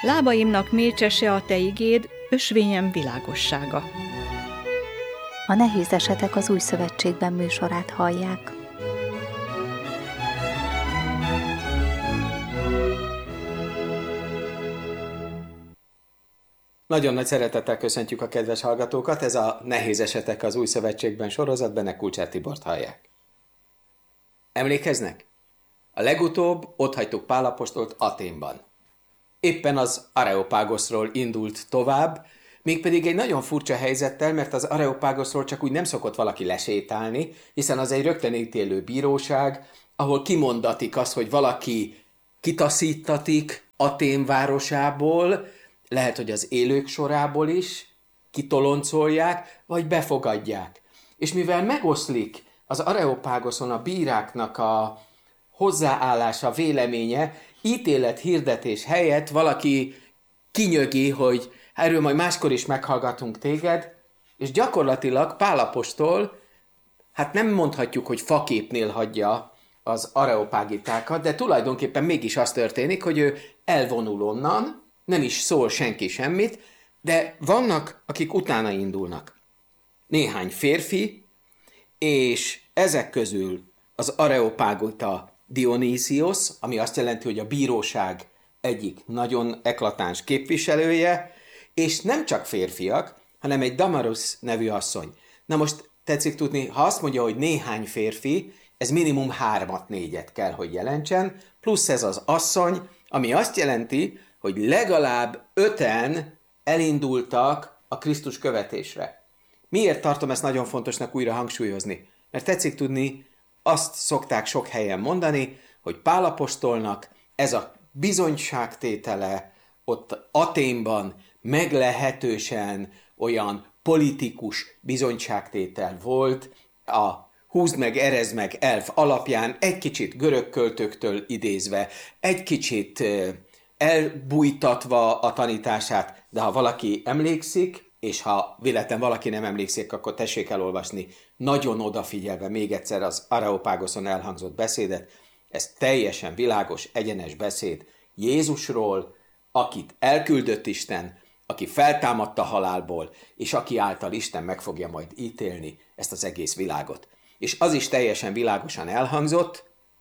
Lábaimnak mécsese a te igéd, ösvényem világossága. A Nehéz esetek az Új Szövetségben műsorát hallják. Nagyon nagy szeretettel köszöntjük a kedves hallgatókat, ez a Nehéz esetek az Új Szövetségben sorozat, benne Kulcsár Tibort hallják. Emlékeznek? A legutóbb otthagytuk Pál apostolt Athénban. Éppen az Areopágoszról indult tovább, mégpedig egy nagyon furcsa helyzettel, mert az Areopágoszról csak úgy nem szokott valaki lesétálni, hiszen az egy rögtön ítélő bíróság, ahol kimondatik azt, hogy valaki kitaszítatik Athén városából, lehet, hogy az élők sorából is, kitoloncolják, vagy befogadják. És mivel megoszlik az Areopágoszon a bíráknak a hozzáállása, véleménye, ítélethirdetés helyett valaki kinyögi, hogy erről majd máskor is meghallgatunk téged, és gyakorlatilag Pál apostol, hát nem mondhatjuk, hogy faképnél hagyja az areopágitákat, de tulajdonképpen mégis az történik, hogy ő elvonul onnan, nem is szól senki semmit, de vannak, akik utána indulnak. Néhány férfi, és ezek közül az areopágita Dionýsiosz, ami azt jelenti, hogy a bíróság egyik nagyon eklatáns képviselője, és nem csak férfiak, hanem egy Damaris nevű asszony. Na most tetszik tudni, ha azt mondja, hogy néhány férfi, ez minimum 3-4 kell, hogy jelentsen, plusz ez az asszony, ami azt jelenti, hogy legalább 5-en elindultak a Krisztus követésre. Miért tartom ezt nagyon fontosnak újra hangsúlyozni? Mert tetszik tudni, azt szokták sok helyen mondani, hogy Pál apostolnak ez a bizonyságtétele ott Athénban meglehetősen olyan politikus bizonyságtétel volt, a húzd meg, erezd meg elv alapján, egy kicsit görög költőktől idézve, egy kicsit elbújtatva a tanítását, de ha valaki emlékszik, és ha véletlen valaki nem emlékszik, akkor tessék elolvasni nagyon odafigyelve még egyszer az Areopágoszon elhangzott beszédet. Ez teljesen világos, egyenes beszéd Jézusról, akit elküldött Isten, aki feltámadta halálból, és aki által Isten meg fogja majd ítélni ezt az egész világot. És az is teljesen világosan elhangzott,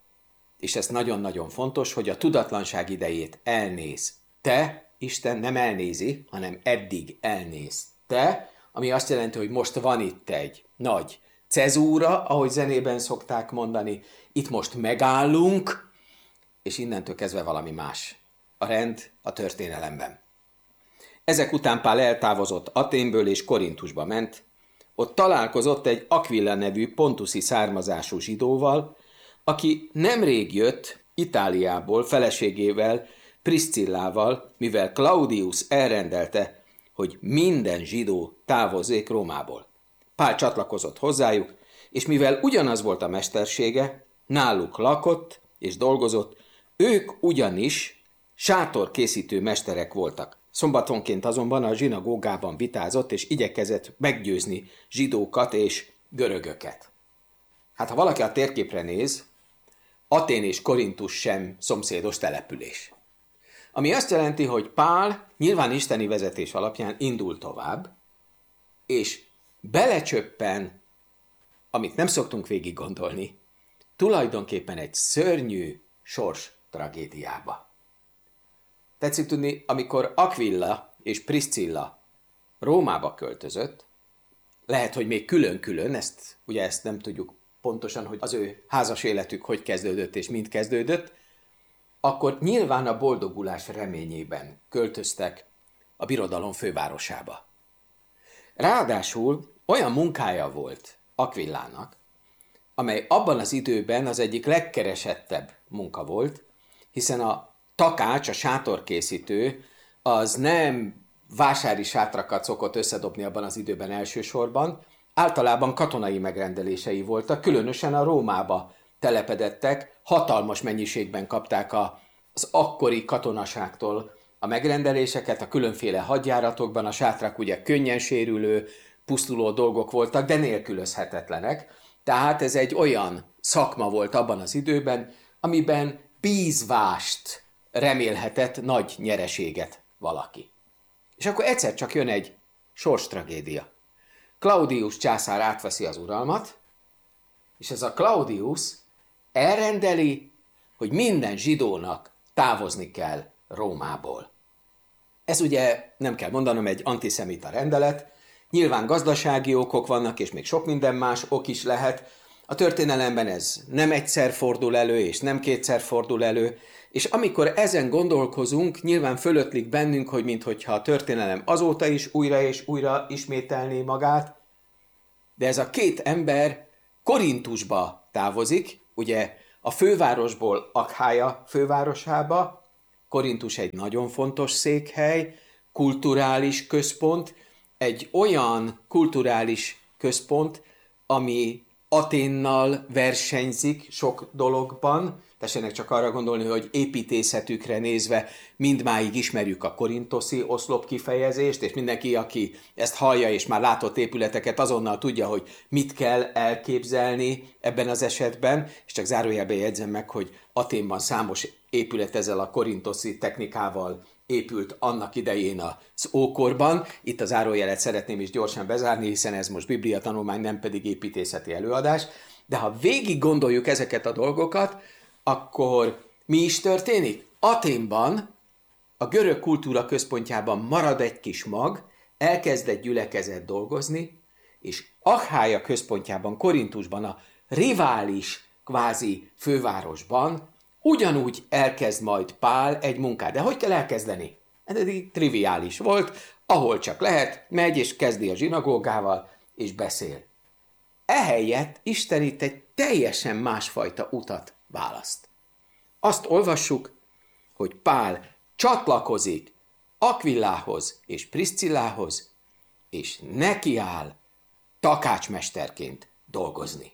és ez nagyon-nagyon fontos, hogy a tudatlanság idejét elnéz. Isten nem elnézi, hanem eddig elnézte, ami azt jelenti, hogy most van itt egy nagy cezúra, ahogy zenében szokták mondani, itt most megállunk, és innentől kezdve valami más. A rend a történelemben. Ezek után Pál eltávozott Athénből és Korintusba ment, ott találkozott egy Aquila nevű pontuszi származású zsidóval, aki nemrég jött Itáliából feleségével, Priscillával, mivel Claudius elrendelte, hogy minden zsidó távozzék Rómából. Pál csatlakozott hozzájuk, és mivel ugyanaz volt a mestersége, náluk lakott és dolgozott, ők ugyanis sátorkészítő mesterek voltak. Szombatonként azonban a zsinagógában vitázott, és igyekezett meggyőzni zsidókat és görögöket. Hát ha valaki a térképre néz, Athén és Korintus sem szomszédos település. Ami azt jelenti, hogy Pál nyilván isteni vezetés alapján indul tovább, és belecsöppen, amit nem szoktunk végig gondolni, tulajdonképpen egy szörnyű sors tragédiába. Tetszik tudni, amikor Aquila és Priscilla Rómába költözött, lehet, hogy még külön-külön, ezt nem tudjuk pontosan, hogy az ő házas életük hogy kezdődött és mind kezdődött, akkor nyilván a boldogulás reményében költöztek a birodalom fővárosába. Ráadásul olyan munkája volt Aquilának, amely abban az időben az egyik legkeresettebb munka volt, hiszen a takács, a sátorkészítő, az nem vásári sátrakat szokott összedobni abban az időben elsősorban, általában katonai megrendelései voltak, különösen a Rómába telepedettek, hatalmas mennyiségben kapták az akkori katonaságtól a megrendeléseket, a különféle hadjáratokban, a sátrak ugye könnyen sérülő, pusztuló dolgok voltak, de nélkülözhetetlenek. Tehát ez egy olyan szakma volt abban az időben, amiben bízvást remélhetett nagy nyereséget valaki. És akkor egyszer csak jön egy sorstragédia. Claudius császár átveszi az uralmat, és ez a Claudius elrendeli, hogy minden zsidónak távozni kell Rómából. Ez ugye, nem kell mondanom, egy antiszemita rendelet, nyilván gazdasági okok vannak, és még sok minden más ok is lehet. A történelemben ez nem egyszer fordul elő, és nem kétszer fordul elő, és amikor ezen gondolkozunk, nyilván fölötlik bennünk, hogy minthogyha a történelem azóta is újra és újra ismételné magát, de ez a két ember Korintusba távozik, ugye a fővárosból Akhája fővárosába. Korintus egy nagyon fontos székhely, kulturális központ, egy olyan kulturális központ, ami Aténnal versenyzik sok dologban. Tessenek csak arra gondolni, hogy építészetükre nézve mindmáig ismerjük a korintoszi oszlop kifejezést, és mindenki, aki ezt hallja és már látott épületeket, azonnal tudja, hogy mit kell elképzelni ebben az esetben, és csak zárójelben jegyzem meg, hogy Aténban számos épület ezzel a korintoszi technikával épült annak idején az ókorban. Itt az zárójelet szeretném is gyorsan bezárni, hiszen ez most bibliatanulmány, nem pedig építészeti előadás. De ha végig gondoljuk ezeket a dolgokat, akkor mi is történik? Aténban, a görög kultúra központjában marad egy kis mag, elkezd egy gyülekezet dolgozni, és Akhája központjában, Korintusban, a rivális kvázi fővárosban ugyanúgy elkezd majd Pál egy munkát. De hogy kell elkezdeni? Ez eddig triviális volt, ahol csak lehet, megy és kezdi a zsinagógával, és beszél. Ehelyett Isten itt egy teljesen másfajta utat választ. Azt olvassuk, hogy Pál csatlakozik Akvillához és Priszcillához, és nekiáll takácsmesterként dolgozni.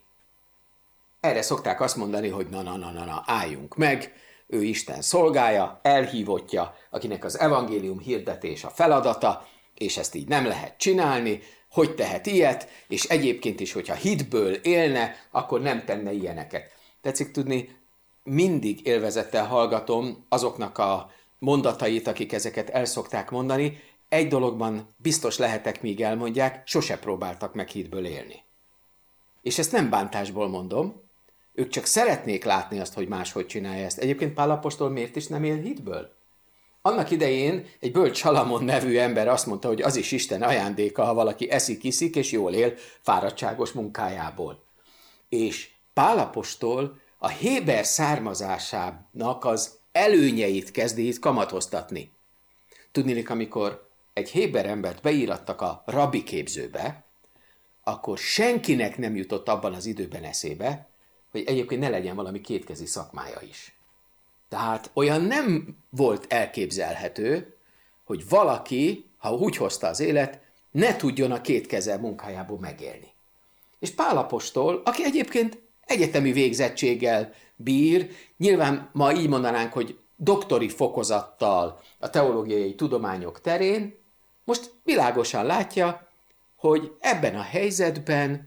Erre szokták azt mondani, hogy na, álljunk meg, ő Isten szolgája, elhívottja, akinek az evangélium hirdetés a feladata, és ezt így nem lehet csinálni, hogy tehet ilyet, és egyébként is, hogyha hitből élne, akkor nem tenne ilyeneket. Tetszik tudni, mindig élvezettel hallgatom azoknak a mondatait, akik ezeket el szokták mondani. Egy dologban biztos lehetek, míg elmondják, sose próbáltak meg hitből élni. És ezt nem bántásból mondom, ők csak szeretnék látni azt, hogy máshogy csinálja ezt. Egyébként Pál apostol miért is nem él hitből? Annak idején egy bölcs Salamon nevű ember azt mondta, hogy az is Isten ajándéka, ha valaki eszik, iszik, és jól él fáradtságos munkájából. És Pál apostol a héber származásának az előnyeit kezdi itt kamatoztatni. Tudniillik, amikor egy héber embert beírattak a rabbi képzőbe, akkor senkinek nem jutott abban az időben eszébe, hogy egyébként ne legyen valami kétkezi szakmája is. Tehát olyan nem volt elképzelhető, hogy valaki, ha úgy hozta az élet, ne tudjon a két keze munkájából megélni. És Pál apostol, aki egyébként egyetemi végzettséggel bír, nyilván ma így mondanánk, hogy doktori fokozattal a teológiai tudományok terén, most világosan látja, hogy ebben a helyzetben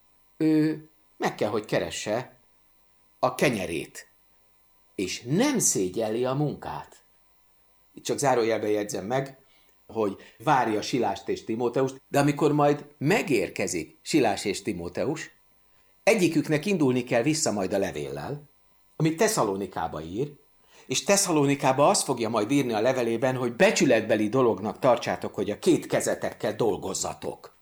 ő meg kell, hogy keresse a kenyerét, és nem szégyelli a munkát. Itt csak zárójelben jegyzem meg, hogy várja Silást és Timóteust, de amikor majd megérkezik Silás és Timóteus, egyiküknek indulni kell vissza majd a levéllel, amit Tesszalonikába ír, és Tesszalonikába azt fogja majd írni a levelében, hogy becsületbeli dolognak tartsátok, hogy a két kezetekkel dolgozzatok.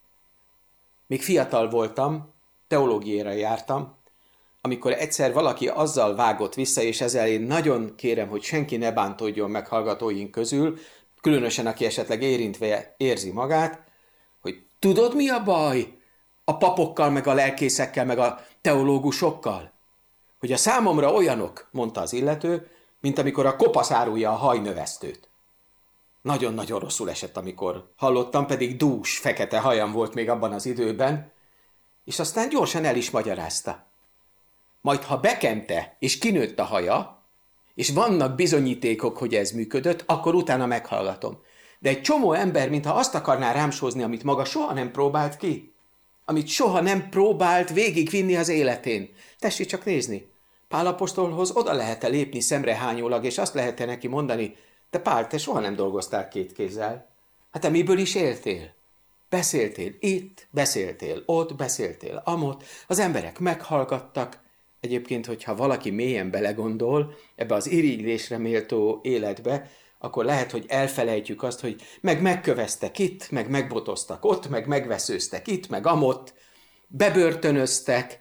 Még fiatal voltam, teológiára jártam, amikor egyszer valaki azzal vágott vissza, és ezzel én nagyon kérem, hogy senki ne bántódjon meg hallgatóink közül, különösen aki esetleg érintve érzi magát, hogy tudod mi a baj a papokkal, meg a lelkészekkel, meg a teológusokkal? Hogy a számomra olyanok, mondta az illető, mint amikor a kopasz árulja a hajnövesztőt. Nagyon-nagyon rosszul esett, amikor hallottam, pedig dús, fekete hajam volt még abban az időben, és aztán gyorsan el is magyarázta. Majd ha bekente és kinőtt a haja, és vannak bizonyítékok, hogy ez működött, akkor utána meghallgatom. De egy csomó ember, mintha azt akarná rám sózni, amit maga soha nem próbált ki, amit soha nem próbált végigvinni az életén. Tessék csak nézni, Pál apostolhoz oda lehet-e lépni szemrehányólag, és azt lehet-e neki mondani, Te Pál, te soha nem dolgoztál két kézzel. Hát te miből is éltél? Beszéltél itt, beszéltél ott, beszéltél amott, az emberek meghallgattak. Egyébként, hogyha valaki mélyen belegondol ebbe az irigylésre méltó életbe, akkor lehet, hogy elfelejtjük azt, hogy megköveztek itt, megbotoztak ott, megveszőztek itt, amott, bebörtönöztek.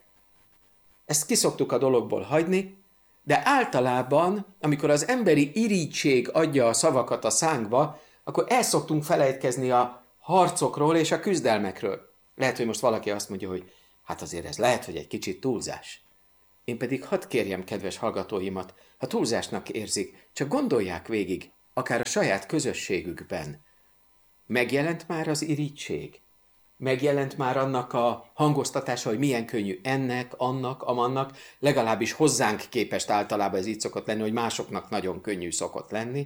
Ezt kiszoktuk a dologból hagyni, de általában, amikor az emberi irigység adja a szavakat a szánkba, akkor el szoktunk felejtkezni a harcokról és a küzdelmekről. Lehet, hogy most valaki azt mondja, hogy hát azért ez lehet, hogy egy kicsit túlzás. Én pedig hadd kérjem kedves hallgatóimat, ha túlzásnak érzik, csak gondolják végig, akár a saját közösségükben. Megjelent már az irigység? Megjelent már annak a hangoztatása, hogy milyen könnyű ennek, annak, amannak, legalábbis hozzánk képest általában ez így szokott lenni, hogy másoknak nagyon könnyű szokott lenni.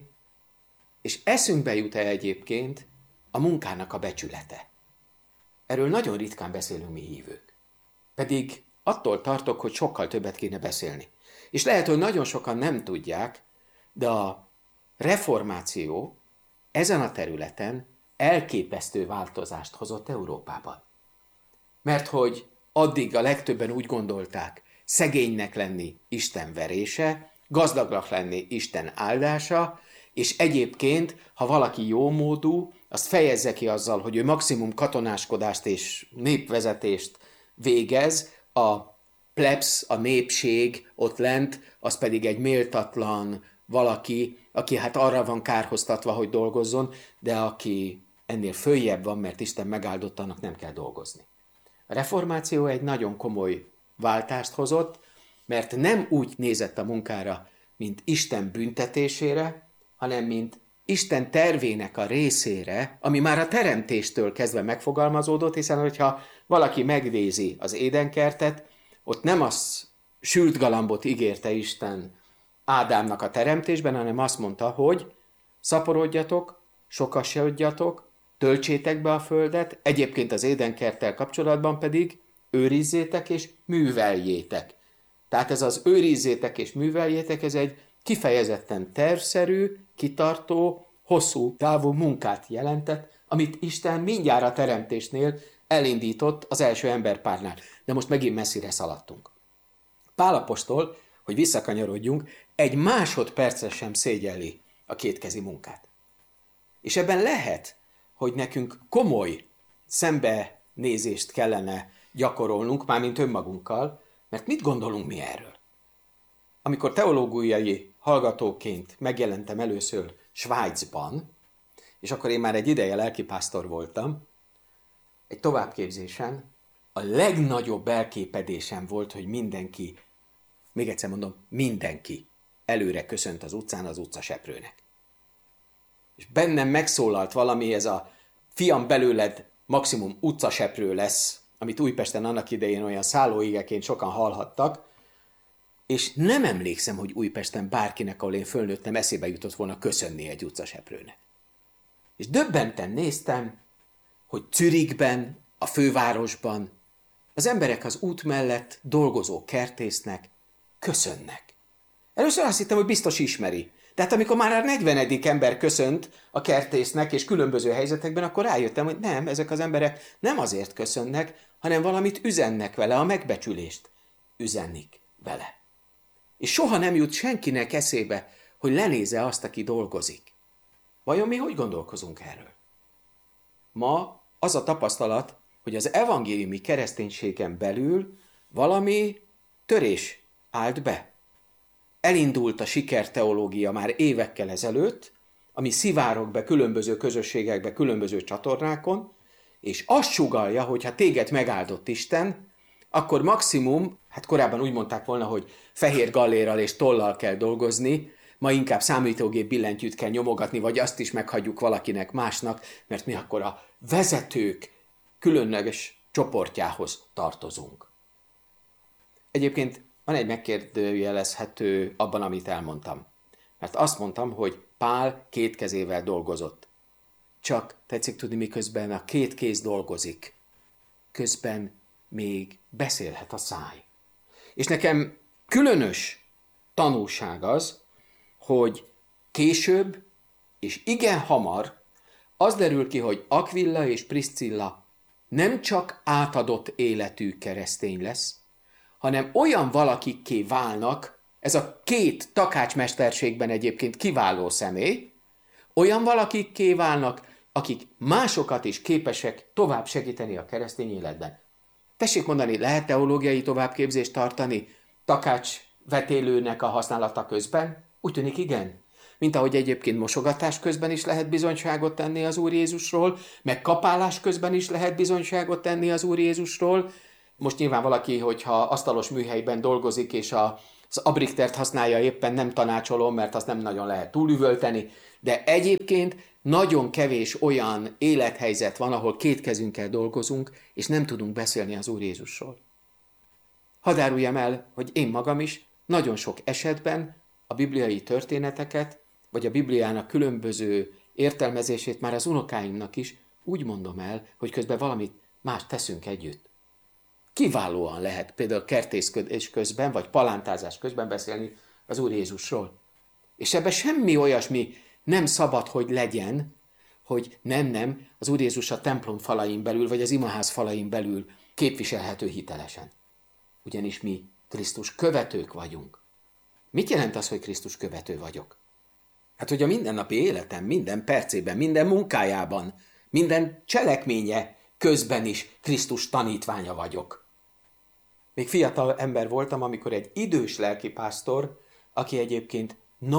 És eszünkbe jut-e egyébként a munkának a becsülete? Erről nagyon ritkán beszélünk mi hívők. Pedig attól tartok, hogy sokkal többet kéne beszélni. És lehet, hogy nagyon sokan nem tudják, de a reformáció ezen a területen elképesztő változást hozott Európában. Mert hogy addig a legtöbben úgy gondolták, szegénynek lenni Isten verése, gazdagnak lenni Isten áldása, és egyébként, ha valaki jómódú, azt fejezze ki azzal, hogy ő maximum katonáskodást és népvezetést végez, a plebs, a népség ott lent, az pedig egy méltatlan valaki, aki hát arra van kárhoztatva, hogy dolgozzon, de aki ennél följebb van, mert Isten megáldott, annak nem kell dolgozni. A reformáció egy nagyon komoly váltást hozott, mert nem úgy nézett a munkára, mint Isten büntetésére, hanem mint Isten tervének a részére, ami már a teremtéstől kezdve megfogalmazódott, hiszen hogyha valaki megnézi az édenkertet, ott nem az sült galambot ígérte Isten Ádámnak a teremtésben, hanem azt mondta, hogy szaporodjatok, sokasodjatok, töltsétek be a földet, egyébként az édenkerttel kapcsolatban pedig őrizzétek és műveljétek. Tehát ez az őrizzétek és műveljétek, ez egy kifejezetten tervszerű, kitartó, hosszú távú munkát jelentett, amit Isten mindjárt a teremtésnél elindított az első emberpárnál. De most megint messzire szaladtunk. Pál apostol, hogy visszakanyarodjunk, egy másodpercre sem szégyelli a kétkezi munkát. És ebben lehet, hogy nekünk komoly szembenézést kellene gyakorolnunk, mármint önmagunkkal, mert mit gondolunk mi erről? Amikor teológiai hallgatóként megjelentem először Svájcban, és akkor én már egy ideje lelkipásztor voltam, egy továbbképzésen a legnagyobb elképedésem volt, hogy mindenki, még egyszer mondom, mindenki előre köszönt az utcán az utcaseprőnek. És bennem megszólalt valami, ez a fiam belőled maximum utcaseprő lesz, amit Újpesten annak idején olyan szállóigeként sokan hallhattak, és nem emlékszem, hogy Újpesten bárkinek, ahol én fölnőttem, eszébe jutott volna köszönni egy utcaseprőnek. És döbbenten néztem, hogy Zürichben, a fővárosban az emberek az út mellett dolgozó kertésznek köszönnek. Először azt hittem, hogy biztos ismeri. Tehát amikor már a 40. ember köszönt a kertésznek és különböző helyzetekben, akkor rájöttem, hogy nem, ezek az emberek nem azért köszönnek, hanem valamit üzennek vele, a megbecsülést üzenik vele. És soha nem jut senkinek eszébe, hogy lenézze azt, aki dolgozik. Vajon mi hogy gondolkozunk erről? Ma az a tapasztalat, hogy az evangéliumi kereszténységen belül valami törés állt be. Elindult a sikerteológia már évekkel ezelőtt, ami szivárog be különböző közösségekbe, különböző csatornákon, és azt sugallja, hogy ha téged megáldott Isten, akkor maximum, hát korábban úgy mondták volna, hogy fehér gallérral és tollal kell dolgozni, ma inkább számítógép billentyűt kell nyomogatni, vagy azt is meghagyjuk valakinek másnak, mert mi akkor a vezetők különleges csoportjához tartozunk. Egyébként van egy megkérdőjelezhető abban, amit elmondtam. Mert azt mondtam, hogy Pál két kezével dolgozott. Csak tetszik tudni, miközben a két kéz dolgozik, közben még beszélhet a száj. És nekem különös tanulság az, hogy később És igen hamar az derül ki, hogy Aquilla és Priscilla nem csak átadott életű keresztény lesz, hanem olyan valakikké válnak, ez a két takácsmesterségben egyébként kiváló személy, olyan valakikké válnak, akik másokat is képesek tovább segíteni a keresztény életben. Tessék mondani, lehet teológiai továbbképzést tartani takácsvetélőnek a használata közben? Úgy tűnik igen. Mint ahogy egyébként mosogatás közben is lehet bizonyságot tenni az Úr Jézusról, meg kapálás közben is lehet bizonyságot tenni az Úr Jézusról. Most nyilván valaki, hogyha asztalos műhelyben dolgozik, és az abriktert használja, éppen nem tanácsolom, mert azt nem nagyon lehet túlüvölteni, de egyébként nagyon kevés olyan élethelyzet van, ahol két kezünkkel dolgozunk, és nem tudunk beszélni az Úr Jézusról. Hadd áruljam el, hogy én magam is nagyon sok esetben a bibliai történeteket, vagy a Bibliának különböző értelmezését már az unokáimnak is úgy mondom el, hogy közben valamit más teszünk együtt. Kiválóan lehet például kertészkedés közben, vagy palántázás közben beszélni az Úr Jézusról. És ebben semmi olyasmi nem szabad, hogy legyen, hogy nem, az Úr Jézus a templom falain belül, vagy az imaház falain belül képviselhető hitelesen. Ugyanis mi Krisztus követők vagyunk. Mit jelent az, hogy Krisztus követő vagyok? Hát, hogy a mindennapi életem, minden percében, minden munkájában, minden cselekménye közben is Krisztus tanítványa vagyok. Még fiatal ember voltam, amikor egy idős lelkipásztor, aki egyébként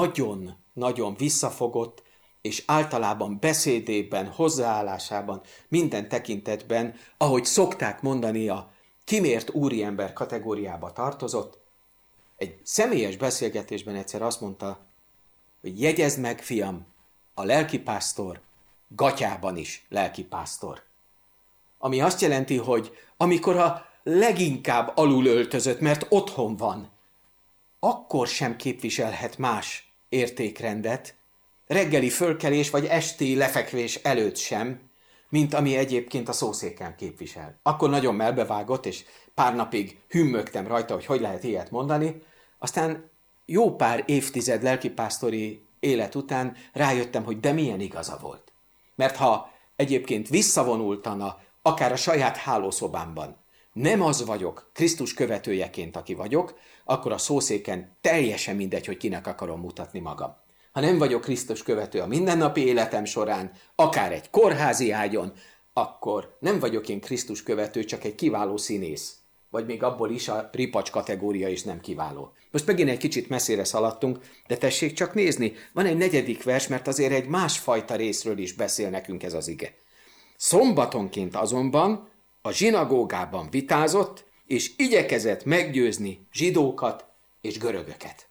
nagyon visszafogott, és általában beszédében, hozzáállásában, minden tekintetben, ahogy szokták mondani, a kimért úriember kategóriába tartozott, egy személyes beszélgetésben egyszer azt mondta, hogy jegyezd meg, fiam, a lelkipásztor gatyában is lelkipásztor. Ami azt jelenti, hogy amikor a leginkább alulöltözött, mert otthon van, akkor sem képviselhet más értékrendet, reggeli fölkelés vagy esti lefekvés előtt sem, mint ami egyébként a szószéken képvisel. Akkor nagyon melbevágott, és pár napig hümmögtem rajta, hogy lehet ilyet mondani, aztán jó pár évtized lelkipásztori élet után rájöttem, hogy de milyen igaza volt. Mert ha egyébként visszavonultana, akár a saját hálószobámban, nem az vagyok, Krisztus követőjeként, aki vagyok, akkor a szószéken teljesen mindegy, hogy kinek akarom mutatni magam. Ha nem vagyok Krisztus követő a mindennapi életem során, akár egy kórházi ágyon, akkor nem vagyok én Krisztus követő, csak egy kiváló színész. Vagy még abból is a ripacs kategória is nem kiváló. Most megint egy kicsit messzire szaladtunk, de tessék csak nézni, van egy 4. vers, mert azért egy másfajta részről is beszél nekünk ez az ige. Szombatonként azonban a zsinagógában vitázott, és igyekezett meggyőzni zsidókat és görögöket.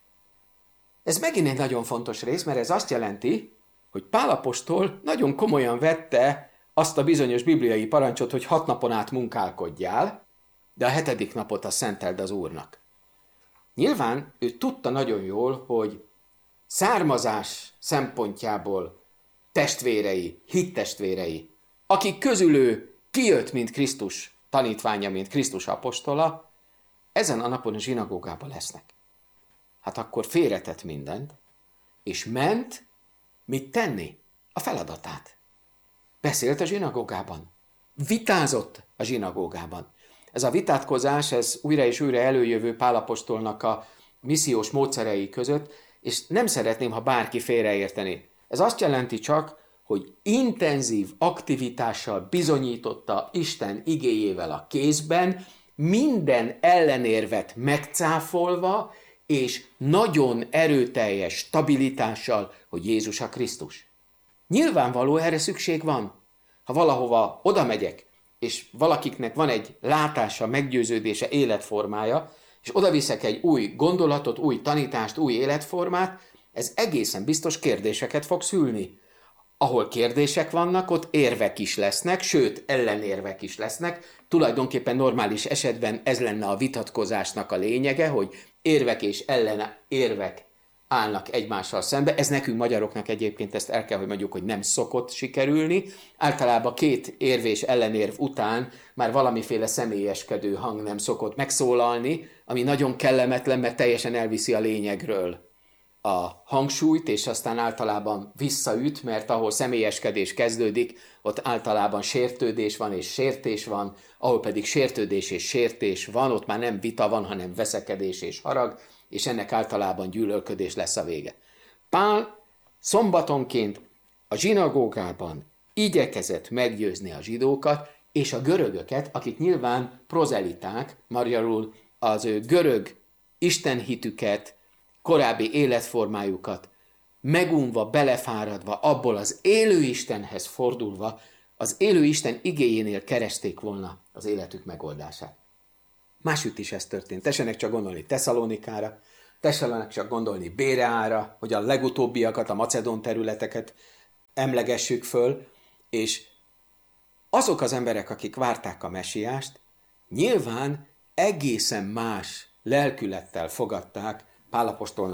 Ez megint egy nagyon fontos rész, mert ez azt jelenti, hogy Pál apostol nagyon komolyan vette azt a bizonyos bibliai parancsot, hogy 6 napon át munkálkodjál, de a 7. napot azt szenteld az Úrnak. Nyilván ő tudta nagyon jól, hogy származás szempontjából testvérei, hittestvérei, akik közül ő kijött, mint Krisztus tanítványa, mint Krisztus apostola, ezen a napon a zsinagógában lesznek. Hát akkor félretett mindent, és ment, mit tenni? A feladatát. Beszélt a zsinagógában. Vitázott a zsinagógában. Ez a vitátkozás, ez újra és újra előjövő Pál apostolnak a missziós módszerei között, és nem szeretném, ha bárki félreérteni. Ez azt jelenti csak, hogy intenzív aktivitással bizonyította Isten igéjével a kézben, minden ellenérvet megcáfolva, és nagyon erőteljes stabilitással, hogy Jézus a Krisztus. Nyilvánvaló, erre szükség van. Ha valahova oda megyek, és valakiknek van egy látása, meggyőződése, életformája, és oda viszek egy új gondolatot, új tanítást, új életformát, ez egészen biztos kérdéseket fog szülni. Ahol kérdések vannak, ott érvek is lesznek, sőt, ellenérvek is lesznek. Tulajdonképpen normális esetben ez lenne a vitatkozásnak a lényege, hogy érvek és ellenérvek állnak egymással szembe. Ez nekünk magyaroknak egyébként ezt el kell, hogy mondjuk, hogy nem szokott sikerülni. Általában 2 érv és ellenérv után már valamiféle személyeskedő hang nem szokott megszólalni, ami nagyon kellemetlen, mert teljesen elviszi a lényegről a hangsúlyt, és aztán általában visszaüt, mert ahol személyeskedés kezdődik, ott általában sértődés van és sértés van, ahol pedig sértődés és sértés van, ott már nem vita van, hanem veszekedés és harag, és ennek általában gyűlölködés lesz a vége. Pál szombatonként a zsinagógában igyekezett meggyőzni a zsidókat, és a görögöket, akik nyilván prozeliták, magyarul az ő görög istenhitüket, korábbi életformájukat megunva, belefáradva, abból az élő Istenhez fordulva, az élő Isten igéjénél keresték volna az életük megoldását. Másütt is ez történt. Tessenek csak gondolni Tesszalonikára, tessenek csak gondolni Béreára, hogy a legutóbbiakat, a macedón területeket emlegessük föl, és azok az emberek, akik várták a mesiást, nyilván egészen más lelkülettel fogadták Pál apostolnak